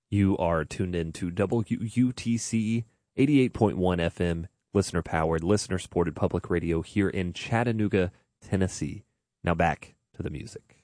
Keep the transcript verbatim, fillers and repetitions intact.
You are tuned in to W U T C eighty-eight point one F M, listener-powered, listener-supported public radio here in Chattanooga, Tennessee. Now back to the music.